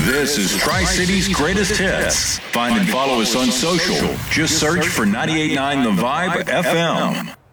This is Tri-City's Greatest Hits. Find and follow us on social. Just search for 98.9 The Vibe FM.